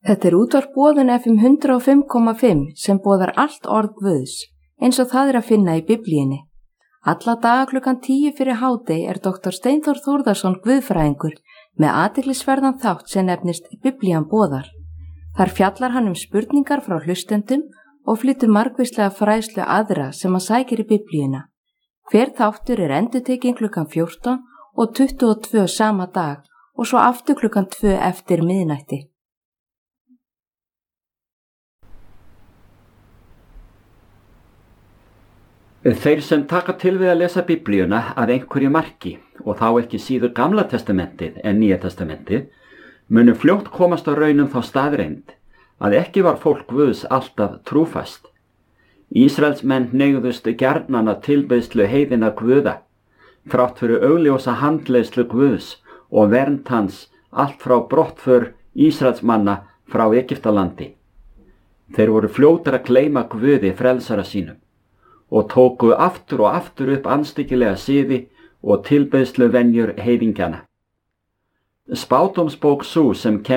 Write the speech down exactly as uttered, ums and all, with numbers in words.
Þetta er útvarp Boðun F M hundrað og fimm komma fimm sem boðar allt orð Guðs, eins og það er að finna í Biblíunni. Alla daga klukkan tíu fyrir hádegi er doktor Steinþór Þórðarson guðfræðingur með athyglisverðan þátt sem nefnist Biblían boðar. Þar fjallar hann um spurningar frá hlustendum og flytur margvíslega fræðslu aðra sem að sækir í Biblíuna. Hver þáttur er endurtekinn klukkan fjórtán og tuttugu og tvö sama dag og svo aftur klukkan tvö eftir miðnætti. Þeir sem taka til við að lesa Biblíuna að einhverju marki, og þá ekki síður Gamla testamentið en Nýja testamentið, munu fljótt komast á raunum þá staðreynd að ekki var fólk Guðs alltaf trúfast. Ísraelsmenn hneigðust gjarnan að tilbeiðslu heiðinna guða, þrátt fyrir augljósa handleiðslu Guðs og vernd hans allt frá brottför Ísraelsmanna frá Egyptalandi. Þeir voru fljótar að gleyma Guði frelsara sínum og tóku aftur og aftur upp andstyggilega siði og tilbeiðslu venjur heiðingjana. Spádómsbók sú sem